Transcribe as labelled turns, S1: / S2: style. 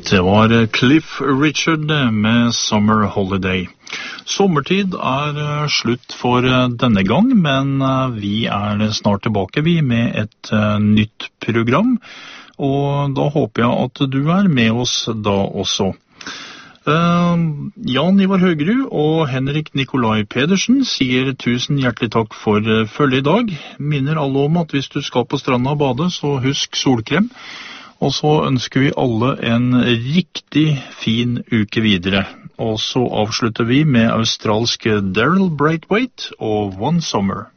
S1: Det var Cliff Richard med Summer Holiday. Sommertid slutt for denne gang, men vi snart tilbake med et nytt program, og da håper jeg at du med oss da også. Jan Ivar Høgerud og Henrik Nikolai Pedersen sier tusen hjertelig takk for følge i dag. Minner alle om at hvis du skal på stranda og bade, så husk solkrem. Og så ønsker vi alle en riktig fin uke videre. Og så avslutter vi med australske Daryl Braithwaite og One Summer.